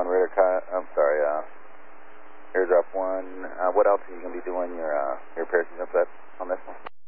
1, I'm sorry, airdrop 1. What else are you going to be doing your parachuting up that on this one?